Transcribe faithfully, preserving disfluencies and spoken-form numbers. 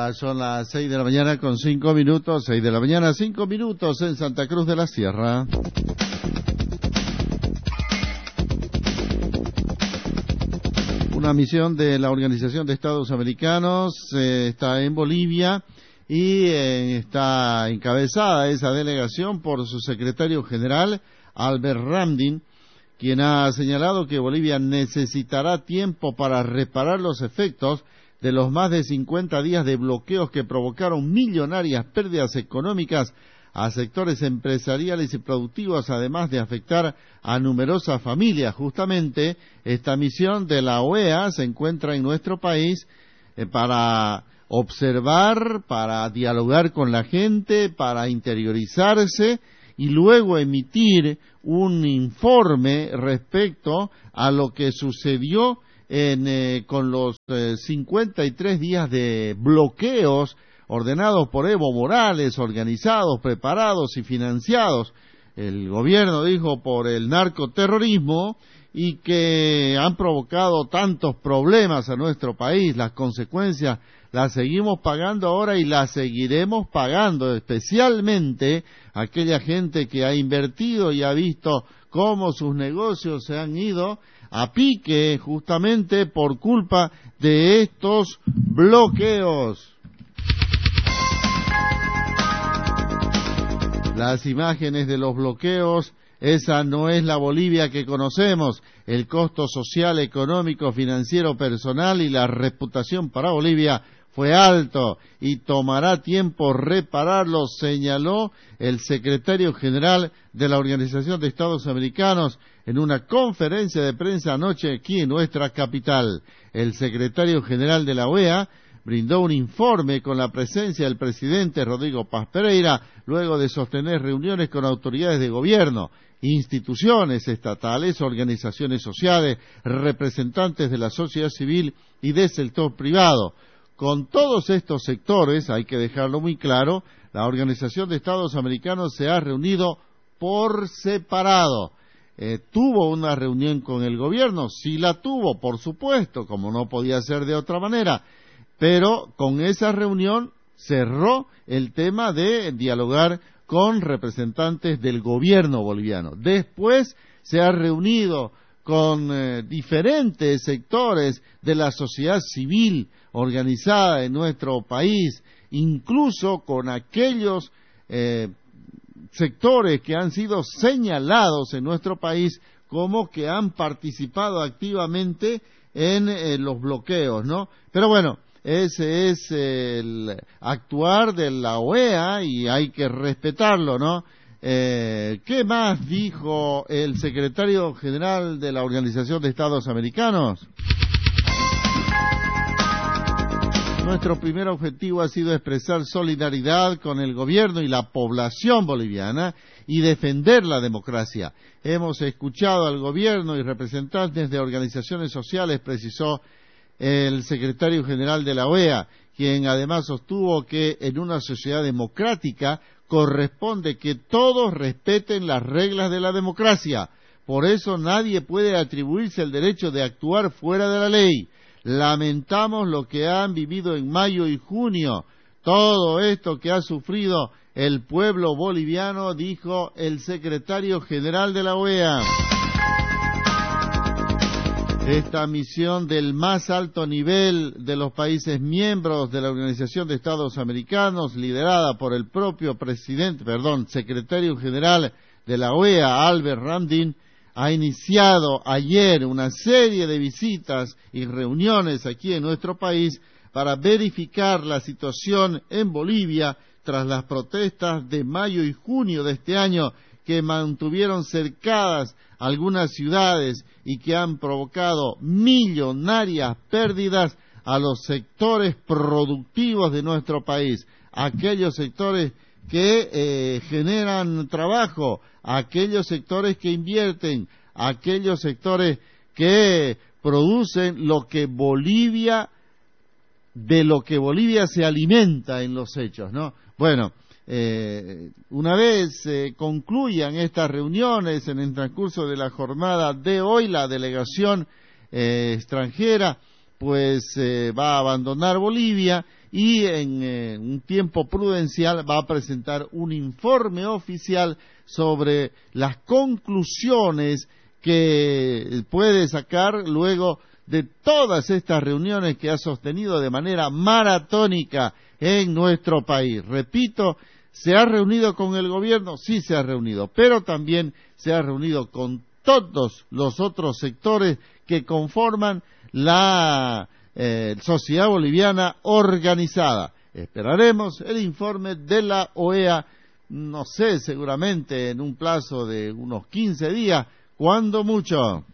Ya son las seis de la mañana con cinco minutos, seis de la mañana, cinco minutos en Santa Cruz de la Sierra. Una misión de la Organización de Estados Americanos eh, está en Bolivia y eh, está encabezada esa delegación por su secretario general, Albert Ramdin, quien ha señalado que Bolivia necesitará tiempo para reparar los efectos de los más de cincuenta días de bloqueos que provocaron millonarias pérdidas económicas a sectores empresariales y productivos, además de afectar a numerosas familias. Justamente esta misión de la O E A se encuentra en nuestro país eh, para observar, para dialogar con la gente, para interiorizarse y luego emitir un informe respecto a lo que sucedió en, eh, con los eh, cincuenta y tres días de bloqueos ordenados por Evo Morales, organizados, preparados y financiados, el gobierno dijo, por el narcoterrorismo, y que han provocado tantos problemas a nuestro país. Las consecuencias las seguimos pagando ahora y las seguiremos pagando, especialmente aquella gente que ha invertido y ha visto cómo sus negocios se han ido a pique justamente por culpa de estos bloqueos. Las imágenes de los bloqueos, esa no es la Bolivia que conocemos. El costo social, económico, financiero, personal y la reputación para Bolivia fue alto y tomará tiempo repararlo, señaló el secretario general de la Organización de Estados Americanos en una conferencia de prensa anoche aquí en nuestra capital. El secretario general de la O E A brindó un informe con la presencia del presidente Rodrigo Paz Pereira, luego de sostener reuniones con autoridades de gobierno, instituciones estatales, organizaciones sociales, representantes de la sociedad civil y del sector privado. Con todos estos sectores, hay que dejarlo muy claro, la Organización de Estados Americanos se ha reunido por separado. Eh, ¿Tuvo una reunión con el gobierno? Sí la tuvo, por supuesto, como no podía ser de otra manera. Pero con esa reunión cerró el tema de dialogar con representantes del gobierno boliviano. Después se ha reunido con eh, diferentes sectores de la sociedad civil organizada en nuestro país, incluso con aquellos eh, sectores que han sido señalados en nuestro país como que han participado activamente en eh, los bloqueos, ¿no? Pero bueno, ese es el actuar de la O E A y hay que respetarlo, ¿no? Eh, ¿Qué más dijo el secretario general de la Organización de Estados Americanos? Nuestro primer objetivo ha sido expresar solidaridad con el gobierno y la población boliviana y defender la democracia. Hemos escuchado al gobierno y representantes de organizaciones sociales, precisó el secretario general de la O E A, quien además sostuvo que en una sociedad democrática corresponde que todos respeten las reglas de la democracia. Por eso nadie puede atribuirse el derecho de actuar fuera de la ley. Lamentamos lo que han vivido en mayo y junio, todo esto que ha sufrido el pueblo boliviano, dijo el secretario general de la O E A. Esta misión del más alto nivel de los países miembros de la Organización de Estados Americanos, liderada por el propio presidente, perdón, secretario general de la O E A, Albert Ramdin, ha iniciado ayer una serie de visitas y reuniones aquí en nuestro país para verificar la situación en Bolivia tras las protestas de mayo y junio de este año que mantuvieron cercadas algunas ciudades y que han provocado millonarias pérdidas a los sectores productivos de nuestro país, aquellos sectores que eh, generan trabajo, aquellos sectores que invierten, aquellos sectores que producen lo que Bolivia, de lo que Bolivia se alimenta en los hechos, ¿no? Bueno, eh, una vez eh, concluyan estas reuniones en el transcurso de la jornada de hoy, la delegación eh, extranjera pues eh, va a abandonar Bolivia y en eh, un tiempo prudencial va a presentar un informe oficial sobre las conclusiones que puede sacar luego de todas estas reuniones que ha sostenido de manera maratónica en nuestro país. Repito, ¿se ha reunido con el gobierno? Sí se ha reunido, pero también se ha reunido con todos los otros sectores que conforman la eh, sociedad boliviana organizada. Esperaremos el informe de la O E A, no sé, seguramente en un plazo de unos quince días, cuando mucho.